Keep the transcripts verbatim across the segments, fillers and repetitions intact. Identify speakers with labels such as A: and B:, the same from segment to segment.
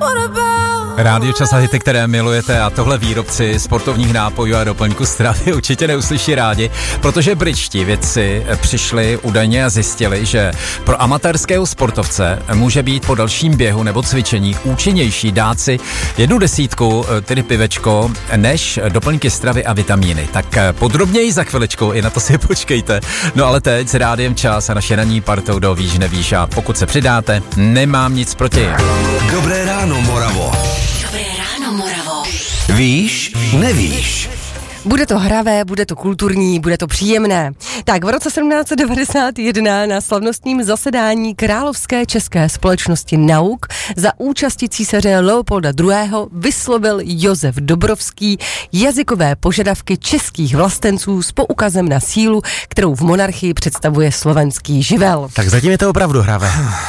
A: Rádio Čas a hity, které milujete, a tohle výrobci sportovních nápojů a doplňků stravy určitě neuslyší rádi, protože britští vědci přišli údajně a zjistili, že pro amatérského sportovce může být po dalším běhu nebo cvičení účinnější dát si jednu desítku, tedy pivečko, než doplňky stravy a vitamíny. Tak podrobněji za chviličku, i na to si počkejte. No ale teď s Rádiem Čas a naše ranní partou do Víš nevíš, a pokud se přidáte, nemám nic proti.
B: Dobré ráno, Moravo.
C: Dobré ráno, Moravo.
B: Víš, nevíš.
D: Bude to hravé, bude to kulturní, bude to příjemné. Tak v roce sedmnáct set devadesát jedna na slavnostním zasedání Královské české společnosti nauk za účasti císaře Leopolda druhého. vyslovil Josef Dobrovský jazykové požadavky českých vlastenců s poukazem na sílu, kterou v monarchii představuje slovenský živel.
E: Tak zatím je to opravdu hravé.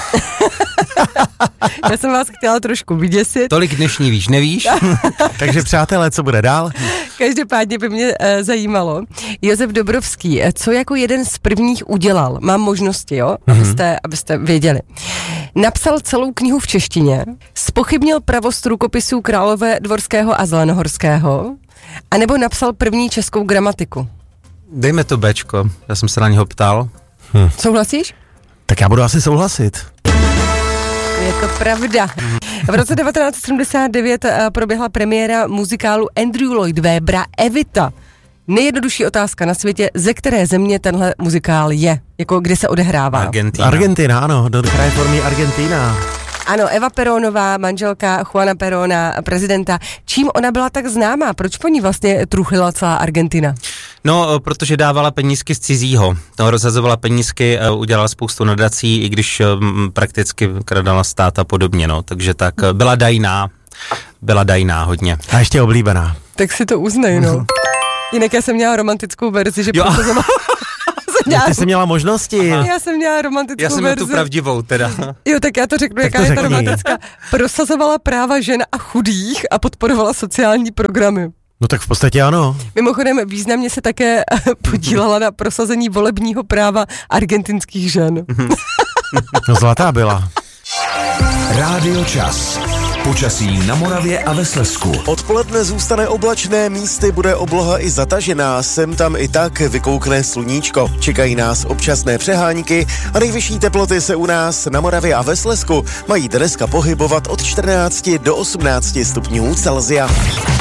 D: Já jsem vás chtěla trošku vyděsit.
E: Tolik dnešní víš, nevíš? Takže přátelé, co bude dál?
D: Každopádně by mě e, zajímalo, Josef Dobrovský, co jako jeden z prvních udělal, mám možnosti, jo, mm-hmm. abyste, abyste věděli. Napsal celou knihu v češtině, zpochybnil pravost rukopisů Králové Dvorského a Zelenohorského, anebo napsal první českou gramatiku.
E: Dejme to Bčko, já jsem se na něho ptal.
D: Hm. Souhlasíš?
E: Tak já budu asi souhlasit.
D: Je to pravda. V roce devatenáct set sedmdesát devět proběhla premiéra muzikálu Andrew Lloyd Webbera Evita. Nejjednodušší otázka na světě, ze které země tenhle muzikál je, jako kde se odehrává.
E: Argentina. Argentina, ano, do kraje formy Argentina.
D: Ano, Eva Perónová, manželka Juana Perona, prezidenta. Čím ona byla tak známá? Proč po ní vlastně truchlila celá Argentina?
F: No, protože dávala penízky z cizího. No, rozhazovala penízky, udělala spoustu nadací, i když m, prakticky kradala stát a podobně, no. Takže tak, byla dajná. Byla dajná hodně.
E: A ještě oblíbená.
D: Tak si to uznej, no. Jinak já jsem měla romantickou verzi, že prosazovala...
E: Měla... Ty jsi měla možnosti.
D: Aha. Já jsem měla romantickou verzi.
F: Já jsem měl tu pravdivou teda.
D: Jo, tak já to řeknu,
E: tak
D: jaká
E: to
D: je
E: řekni.
D: ta romantická. Prosazovala práva žen a chudých a podporovala sociální programy.
E: No tak v podstatě ano.
D: Mimochodem významně se také podílela na prosazení volebního práva argentinských žen.
E: No zlatá byla.
B: Rádio Čas. Počasí na Moravě a ve Slezsku.
G: Odpoledne zůstane oblačné, místy bude obloha i zatažená, sem tam i tak vykoukne sluníčko. Čekají nás občasné přehánky a nejvyšší teploty se u nás na Moravě a ve Slezsku mají dneska pohybovat od čtrnácti do osmnácti stupňů Celsia.